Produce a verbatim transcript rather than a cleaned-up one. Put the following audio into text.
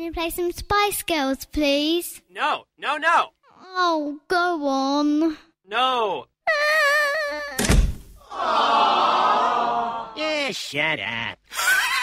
we play some Spice Girls, please? No, no, no. Oh, go on. No. Yeah, shut up.